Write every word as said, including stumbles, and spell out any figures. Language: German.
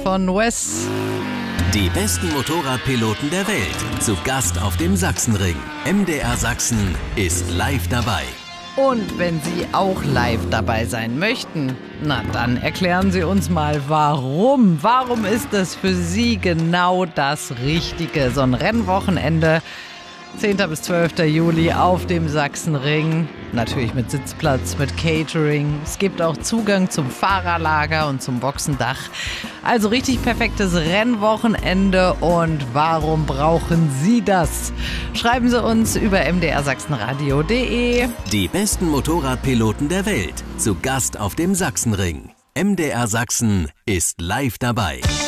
von Wes. Die besten Motorradpiloten der Welt zu Gast auf dem Sachsenring. M D R Sachsen ist live dabei. Und wenn Sie auch live dabei sein möchten, na dann erklären Sie uns mal, warum. Warum ist das für Sie genau das Richtige? So ein Rennwochenende, zehnten bis zwölften Juli auf dem Sachsenring. Natürlich mit Sitzplatz, mit Catering. Es gibt auch Zugang zum Fahrerlager und zum Boxendach. Also richtig perfektes Rennwochenende. Und warum brauchen Sie das? Schreiben Sie uns über m d r sachsenradio punkt de. Die besten Motorradpiloten der Welt zu Gast auf dem Sachsenring. M D R Sachsen ist live dabei.